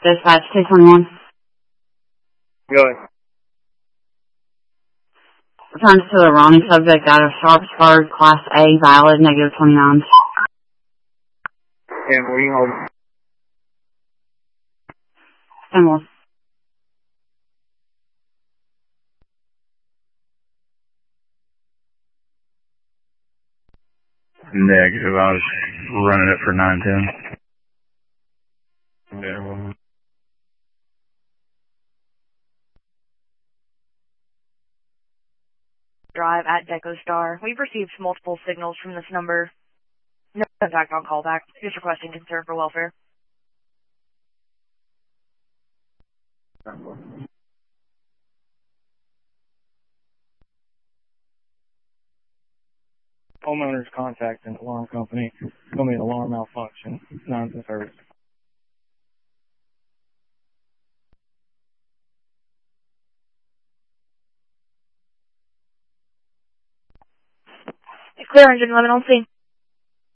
Dispatch 221. Go ahead. Returns to a Ronnie subject out of Sharpsburg, Class A, valid, -29. And where you hold? Similar. Negative. I was running it for 910. Yeah. Drive at Deco Star. We've received multiple signals from this number. No contact on callback. Just requesting concern for welfare. Homeowners contacting alarm company. Tell me alarm malfunction. Nonsense service. Clear engine 11 on scene.